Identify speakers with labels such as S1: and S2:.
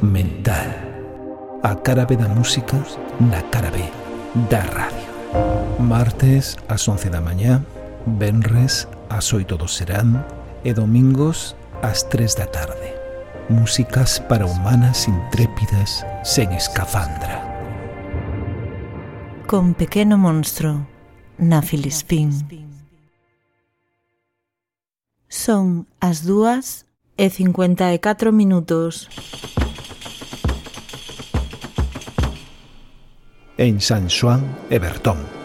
S1: mental. A cara B da música na cara B da radio. Martes ás 11 da mañá, venres ás 8 do serán e domingos ás 3 da tarde. Músicas para humanas intrépidas sen escafandra.
S2: Con Pequeno Monstro na Filispín. Son as 2:54.
S1: En San Xoán e Bertón.